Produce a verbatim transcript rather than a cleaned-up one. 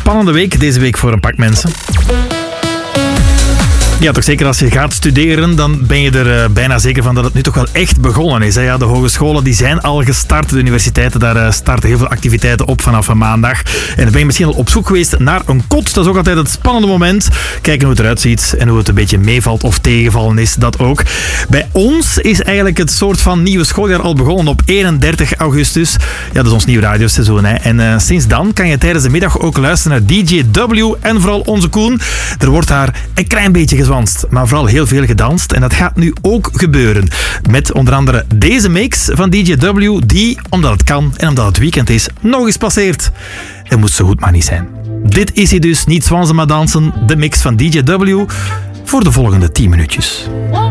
spannende week deze week voor een pak mensen. Ja, toch zeker als je gaat studeren, dan ben je er uh, bijna zeker van dat het nu toch wel echt begonnen is. Hè? Ja, de hogescholen die zijn al gestart, de universiteiten, daar uh, starten heel veel activiteiten op vanaf uh, maandag. En dan ben je misschien al op zoek geweest naar een kot. Dat is ook altijd het spannende moment. Kijken hoe het eruit ziet en hoe het een beetje meevalt of tegenvallen is, dat ook. Bij ons is eigenlijk het soort van nieuwe schooljaar al begonnen op eenendertig augustus. Ja, dat is ons nieuw radioseizoen. Hè? En uh, sinds dan kan je tijdens de middag ook luisteren naar D J W en vooral onze Koen. Er wordt daar een klein beetje gezwanst, maar vooral heel veel gedanst. En dat gaat nu ook gebeuren. Met onder andere deze mix van D J W, die, omdat het kan en omdat het weekend is, nog eens passeert. Het moet zo goed maar niet zijn. Dit is hij dus, niet zwansen maar dansen, de mix van D J W voor de volgende tien minuutjes.